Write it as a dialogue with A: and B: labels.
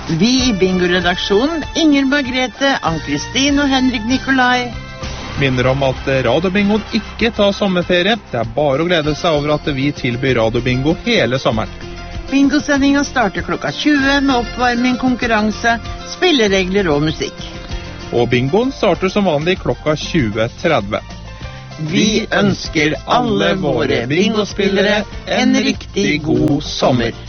A: Vi i Bingo-redaksjonen, Inger Margrethe, Ann-Kristin og Henrik Nikolai,
B: minner om at Radiobingoen ikke tar sommerferie. Det er bare å glede seg over at vi tilbyr Radiobingo hele sommeren.
A: Bingosendingen starter klokka 20 med oppvarming, konkurranse, spilleregler og musikk.
B: Og bingoen starter som vanlig klokka 20:30.
A: Vi ønsker alle våre bingospillere en riktig god sommer.